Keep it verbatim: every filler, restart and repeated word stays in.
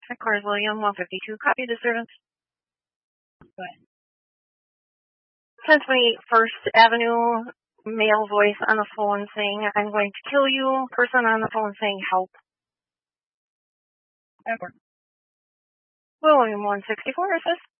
Cars William, one fifty-two. Copy disturbance. Go ahead. ten twenty First Avenue, male voice on the phone saying, I'm going to kill you. Person on the phone saying, help. Edward. William, one sixty-four, assist.